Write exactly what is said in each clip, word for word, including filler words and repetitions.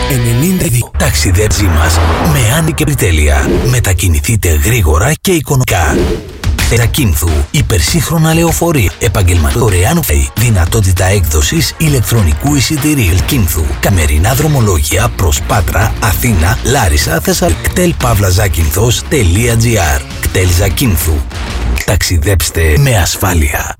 ενενήντα δύο. Ταξιδέψη μας με Άννη και Επιτέλεια. Μετακινηθείτε γρήγορα και οικονομικά. Ζακίνθου, υπερσύγχρονα λεωφορεία, επαγγελματικό δωρεάν φέι, δυνατότητα έκδοσης ηλεκτρονικού εισιτηρίου Κίνθου, καμερινά δρομολόγια προς Πάτρα, Αθήνα, Λάρισα, Θεσσαλονίκη. κτέλ παύλα ζακίνθος τελεία τζι άρ. κτέλ Ζακίνθου. Ταξιδέψτε με ασφάλεια.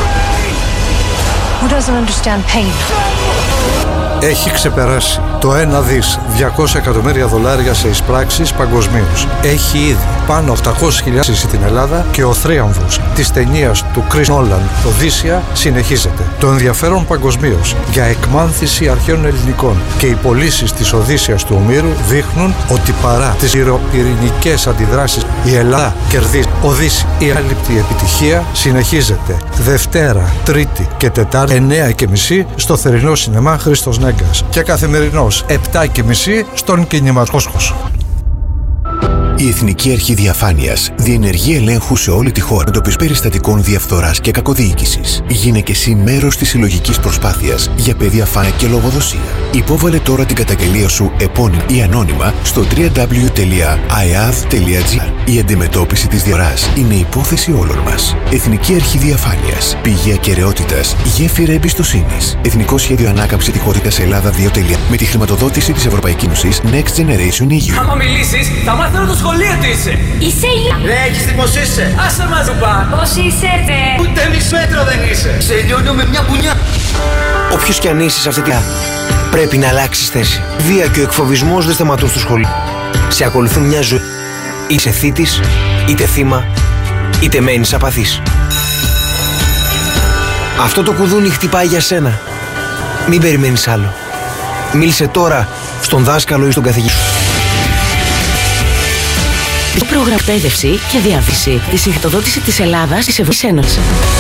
Who doesn't understand pain? Έχει ξεπεράσει το ένα δισεκατομμύριο διακόσια εκατομμύρια δολάρια σε εισπράξεις παγκοσμίως. Έχει ήδη πάνω οκτακόσιες χιλιάδες στην Ελλάδα και ο θρίαμβος της ταινίας του Chris Nolan, Οδύσσεια, συνεχίζεται. Το ενδιαφέρον παγκοσμίως για εκμάνθηση αρχαίων ελληνικών και οι πωλήσεις της Οδύσσειας του Ομήρου δείχνουν ότι παρά τις πυρηνικές αντιδράσεις η Ελλάδα κερδίζει. Οδύσσεια, η άλυπτη επιτυχία συνεχίζεται. Δευτέρα, Τρίτη και Τετάρτη εννέα και μισή στο θερινό σινεμά Χρήστος Νέγκας και καθημερινός επτά και μισή στον κινηματόσκοπο. Η Εθνική Αρχή Διαφάνειας διενεργεί ελέγχου σε όλη τη χώρα εντοπισμού περιστατικών διαφθοράς και κακοδιοίκησης. Γίνε και εσύ μέρος της συλλογικής προσπάθειας για διαφάνεια και λογοδοσία. Υπόβαλε τώρα την καταγγελία σου επώνυμα ή ανώνυμα στο double-u double-u double-u τελεία άι έι έι βι τελεία τζι άρ. Η αντιμετώπιση της διαφθοράς είναι υπόθεση όλων μας. Εθνική Αρχή Διαφάνειας. Πηγή ακεραιότητας. Γέφυρα εμπιστοσύνης. Εθνικό Σχέδιο Ανάκαμψης Ηθικότητας Ελλάδα δύο. Με τη χρηματοδότηση της Ευρωπαϊκής Ένωσης Next Generation ι γιου. Άμα μιλήσεις, θα μάθω το σχολείο τι είσαι. Είσαι η... Ρε, έχεις δει πως είσαι. Άσε μας ζουπά. Πώς είσαι, δε. Ούτε μισό μέτρο δεν είσαι. Σε λιώνω με μια πουνιά. Όποιος κι αν είσαι σε αυτή τη... πρέπει να αλλάξεις θέση. Βία και ο εκφοβισμός δεν σταματούν στο σχολείο. Σε ακολουθούν μια ζωή. Είσαι θήτης, είτε θύμα, είτε μένεις απαθής. Αυτό το κουδούνι χτυπάει για σένα. Μην περιμένεις άλλο. Μίλησε τώρα στον δάσκαλο ή στον καθηγητή. Το πρόγραμμα εκπαίδευση και διαβίωση τη συγχρηματοδότηση της Ελλάδας της Ευρωπαϊκής Ένωσης.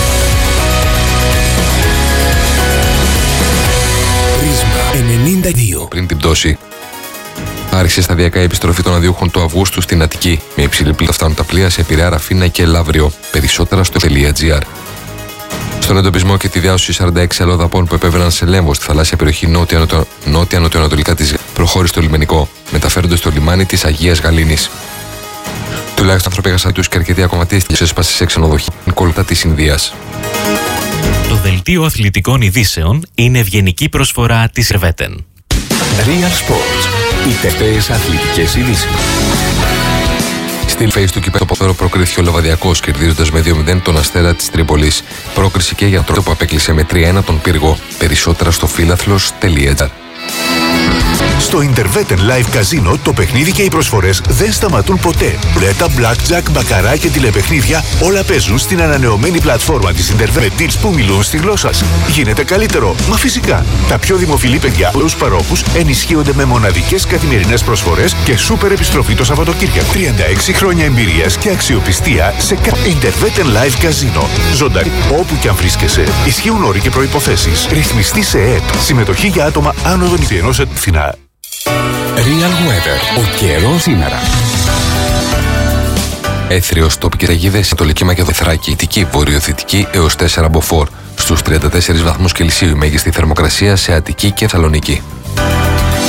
Πρίσμα ενενήντα δύο. Πριν την πτώση, άρχισε σταδιακά η επιστροφή των αδιούχων του Αυγούστου στην Αττική. Με υψηλή πλήθος φτάνουν τα πλοία σε Πειραιά, Ραφίνα και Λαύριο. Περισσότερα στο .gr. Στον εντοπισμό και τη διάσωση σαράντα έξι αλλοδαπών που επέβαιναν σε Λέμβο στη θαλάσσια περιοχή νότια-νοτιοανατολικά της προχώρησε το λιμενικό, μεταφέροντας στο λιμάνι της Αγίας Γαλήνης. Τουλάχιστον άνθρωποι έχασαν τους και αρκετοί ακομματίστηκαν σε έσπαση σε ξενοδοχεία κόλτα της Ινδίας. Το δελτίο αθλητικών ειδήσεων είναι ευγενική προσφορά της Ερβέτεν. Real Sports. Οι τελευταίες αθλητικές ειδήσεις. Στην face του κυπέλλου το ποδόσφαιρο προκρίθηκε ο Λεβαδιακός, κερδίζοντας με δύο μηδέν τον Αστέρα της Τρίπολης. Πρόκριση και για τρόπο που απέκλεισε με τρία ένα τον Πύργο. Περισσότερα στο φίλαθλος τελεία τζι άρ. Στο Interveten Live Casino το παιχνίδι και οι προσφορές δεν σταματούν ποτέ. Ρέτα, blackjack, μπακαρά και τηλεπαιχνίδια όλα παίζουν στην ανανεωμένη πλατφόρμα της Interveten με deals που μιλούν στη γλώσσα σας. Γίνεται καλύτερο, μα φυσικά. Τα πιο δημοφιλή παιδιά από τους παρόχους ενισχύονται με μοναδικές καθημερινές προσφορές και σούπερ επιστροφή το Σαββατοκύριακο. τριάντα έξι χρόνια εμπειρίας και αξιοπιστία σε κάθε Interveten Live Casino. Ζωντανή όπου και αν βρίσκεσαι. Ισχύουν όροι και προϋποθέσεις. Ρυθμιστή σε ΕΕΠ. Συμμετοχή για άτομα άνω των είκοσι ενός ετών. Real Weather. Ο καιρός σήμερα. Έθριος, τοπικές αγίδες, Ανατολική Μακεδονία, Θράκη, Δυτική, Βορειοδυτική έως τέσσερα μποφόρ. Στους τριάντα τέσσερις βαθμούς Κελσίου η μέγιστη θερμοκρασία σε Αττική και Θεσσαλονίκη.